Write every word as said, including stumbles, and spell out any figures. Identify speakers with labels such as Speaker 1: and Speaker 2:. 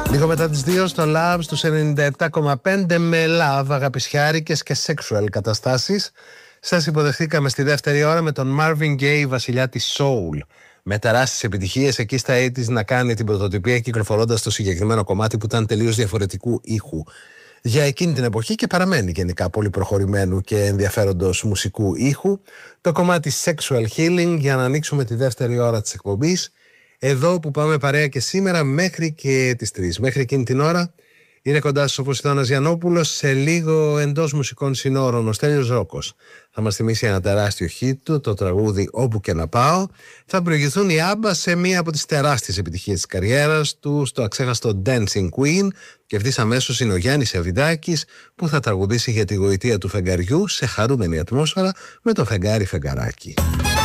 Speaker 1: Λίγο μετά τις δύο στο Love στους ενενήντα επτά κόμμα πέντε με love, αγαπησιάρικες και sexual καταστάσεις. Σας υποδεχθήκαμε στη δεύτερη ώρα με τον Marvin Gaye, βασιλιά της Soul. Με τεράστιες επιτυχίες εκεί στα ογδόντα να κάνει την πρωτοτυπία κυκλοφορώντας το συγκεκριμένο κομμάτι που ήταν τελείως διαφορετικού ήχου για εκείνη την εποχή και παραμένει γενικά πολύ προχωρημένου και ενδιαφέροντος μουσικού ήχου. Το κομμάτι Sexual Healing για να ανοίξουμε τη δεύτερη ώρα της εκπομπής. Εδώ που πάμε παρέα και σήμερα μέχρι και τις τρεις. Μέχρι εκείνη την ώρα είναι κοντά σας ο Ποσειδώνας Γιαννόπουλος, σε λίγο εντός μουσικών συνόρων ο Στέλιος Ρόκος. Θα μας θυμίσει ένα τεράστιο hit του, το τραγούδι «Όπου και να πάω». Θα προηγηθούν οι Άμπα σε μία από τις τεράστιες επιτυχίες της καριέρας του, στο αξέχαστο Dancing Queen, και ευθύς αμέσως είναι ο Γιάννης Ευηδάκης που θα τραγουδήσει για τη γοητεία του φεγγαριού σε χαρούμενη ατμόσφαιρα με το φεγγάρι φεγγαράκι.